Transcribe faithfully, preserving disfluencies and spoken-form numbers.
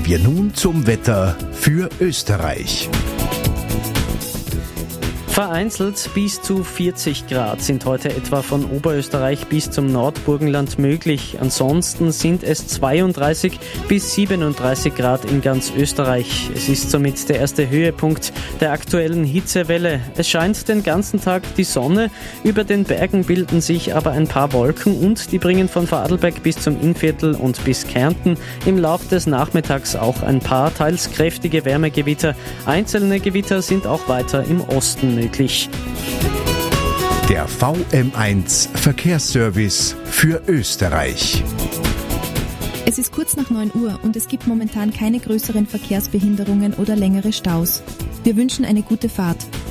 Kommen wir nun zum Wetter für Österreich. Vereinzelt bis zu vierzig Grad sind heute etwa von Oberösterreich bis zum Nordburgenland möglich. Ansonsten sind es zweiunddreißig bis siebenunddreißig Grad in ganz Österreich. Es ist somit der erste Höhepunkt der aktuellen Hitzewelle. Es scheint den ganzen Tag die Sonne. Über den Bergen bilden sich aber ein paar Wolken und die bringen von Vorarlberg bis zum Innviertel und bis Kärnten im Lauf des Nachmittags auch ein paar teils kräftige Wärmegewitter. Einzelne Gewitter sind auch weiter im Osten möglich. Der V M eins Verkehrsservice für Österreich. Es ist kurz nach neun Uhr und es gibt momentan keine größeren Verkehrsbehinderungen oder längere Staus. Wir wünschen eine gute Fahrt.